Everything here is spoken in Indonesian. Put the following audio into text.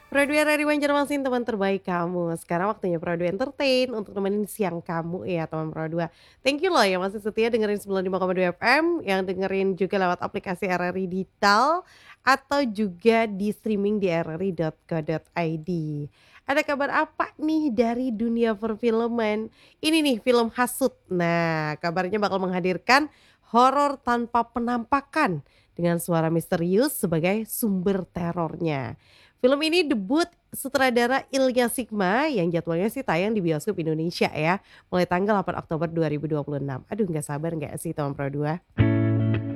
Pro 2 dari Banjarmasin, teman terbaik kamu. Sekarang waktunya Pro 2 Entertain untuk nemenin siang kamu ya teman Pro 2. Thank you loh yang masih setia dengerin 95,2 FM, yang dengerin juga lewat aplikasi RRI Digital, atau juga di streaming di rri.co.id. Ada kabar apa nih dari dunia perfilman? Ini nih film Hasut. Nah, kabarnya bakal menghadirkan horor tanpa penampakan dengan suara misterius sebagai sumber terornya. Film ini debut sutradara Ilya Sigma yang jadwalnya sih tayang di bioskop Indonesia ya, mulai tanggal 8 Oktober 2026. Aduh nggak sabar nggak sih teman Pro 2?